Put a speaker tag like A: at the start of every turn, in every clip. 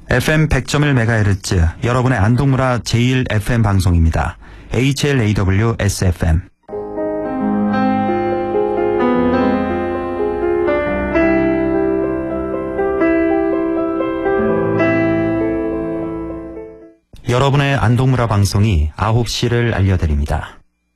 A: FM 100.1MHz 여러분의 안동문화 제1 FM 방송입니다. HLAW SFM. 여러분의 안동문화 방송이 9시를 알려드립니다.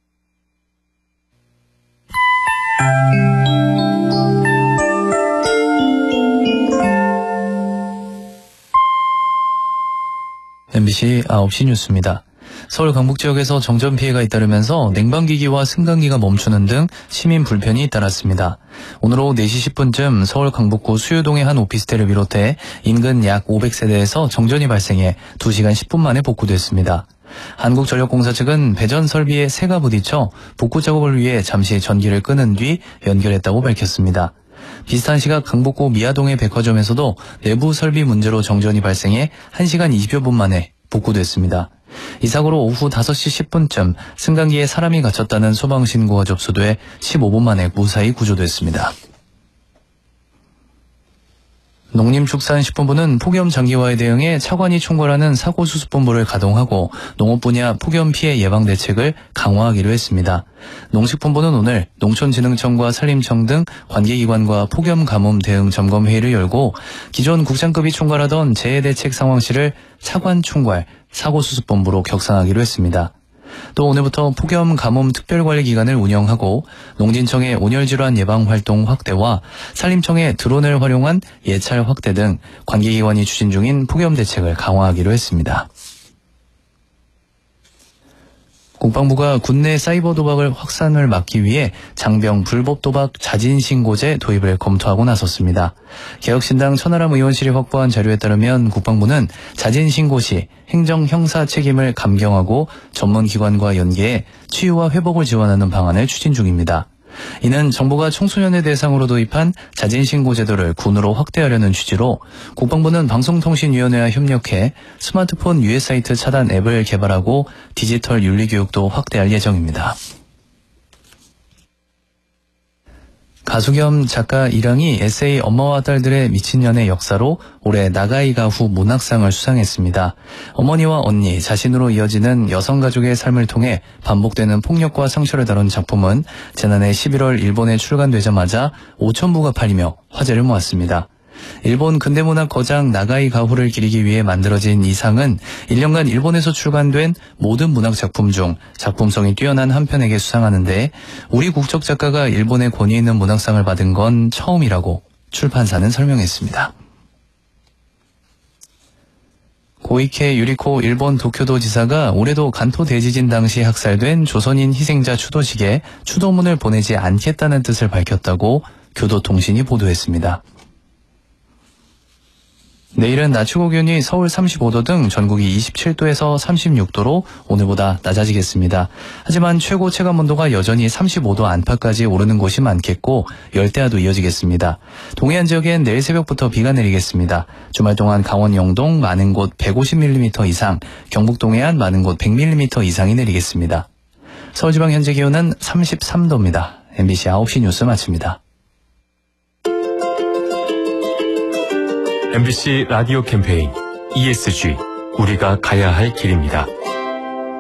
B: MBC 9시 뉴스입니다. 서울 강북 지역에서 정전 피해가 잇따르면서 냉방기기와 승강기가 멈추는 등 시민 불편이 잇따랐습니다. 오늘 오후 4시 10분쯤 서울 강북구 수유동의 한 오피스텔을 비롯해 인근 약 500세대에서 정전이 발생해 2시간 10분 만에 복구됐습니다. 한국전력공사 측은 배전 설비에 새가 부딪혀 복구 작업을 위해 잠시 전기를 끄는 뒤 연결했다고 밝혔습니다. 비슷한 시각 강북구 미아동의 백화점에서도 내부 설비 문제로 정전이 발생해 1시간 20여 분 만에 복구됐습니다. 이 사고로 오후 5시 10분쯤 승강기에 사람이 갇혔다는 소방신고가 접수돼 15분 만에 무사히 구조됐습니다. 농림축산식품부는 폭염 장기화에 대응해 차관이 총괄하는 사고수습본부를 가동하고 농업 분야 폭염 피해 예방 대책을 강화하기로 했습니다. 농식품부는 오늘 농촌진흥청과 산림청 등 관계기관과 폭염 가뭄 대응 점검회의를 열고 기존 국장급이 총괄하던 재해대책 상황실을 차관 총괄 사고수습본부로 격상하기로 했습니다. 또 오늘부터 폭염 가뭄 특별관리기간을 운영하고 농진청의 온열질환 예방활동 확대와 산림청의 드론을 활용한 예찰 확대 등 관계기관이 추진 중인 폭염 대책을 강화하기로 했습니다. 국방부가 국내 사이버 도박을 확산을 막기 위해 장병 불법 도박 자진신고제 도입을 검토하고 나섰습니다. 개혁신당 천하람 의원실이 확보한 자료에 따르면 국방부는 자진신고 시 행정 형사 책임을 감경하고 전문기관과 연계해 치유와 회복을 지원하는 방안을 추진 중입니다. 이는 정부가 청소년을 대상으로 도입한 자진신고 제도를 군으로 확대하려는 취지로 국방부는 방송통신위원회와 협력해 스마트폰 유해 사이트 차단 앱을 개발하고 디지털 윤리교육도 확대할 예정입니다. 가수 겸 작가 이랑이 에세이 엄마와 딸들의 미친년의 역사로 올해 나가이가 후 문학상을 수상했습니다. 어머니와 언니, 자신으로 이어지는 여성가족의 삶을 통해 반복되는 폭력과 상처를 다룬 작품은 지난해 11월 일본에 출간되자마자 5,000부가 팔리며 화제를 모았습니다. 일본 근대문학 거장 나가이 가후를 기리기 위해 만들어진 이 상은 1년간 일본에서 출간된 모든 문학 작품 중 작품성이 뛰어난 한 편에게 수상하는데 우리 국적 작가가 일본의 권위 있는 문학상을 받은 건 처음이라고 출판사는 설명했습니다. 고이케 유리코 일본 도쿄도 지사가 올해도 간토 대지진 당시 학살된 조선인 희생자 추도식에 추도문을 보내지 않겠다는 뜻을 밝혔다고 교도통신이 보도했습니다. 내일은 낮 최고 기온이 서울 35도 등 전국이 27도에서 36도로 오늘보다 낮아지겠습니다. 하지만 최고 체감온도가 여전히 35도 안팎까지 오르는 곳이 많겠고 열대야도 이어지겠습니다. 동해안 지역엔 내일 새벽부터 비가 내리겠습니다. 주말 동안 강원 영동 많은 곳 150mm 이상, 경북 동해안 많은 곳 100mm 이상이 내리겠습니다. 서울지방 현재 기온은 33도입니다. MBC 9시 뉴스 마칩니다.
C: MBC 라디오 캠페인 ESG, 우리가 가야 할 길입니다.